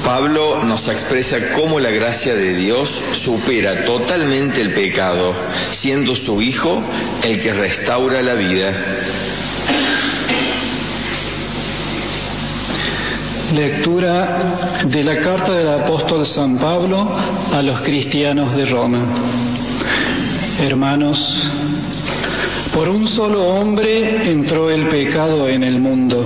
Pablo nos expresa cómo la gracia de Dios supera totalmente el pecado, siendo su Hijo el que restaura la vida. Lectura de la carta del apóstol San Pablo a los cristianos de Roma. Hermanos, por un solo hombre entró el pecado en el mundo,